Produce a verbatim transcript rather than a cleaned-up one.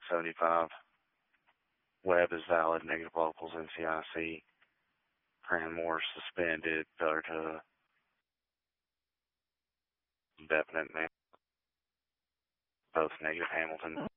seventy-five. Webb is valid. Negative locals, N C I C. Cranmore suspended. Failure to definite. Both negative. Hamilton.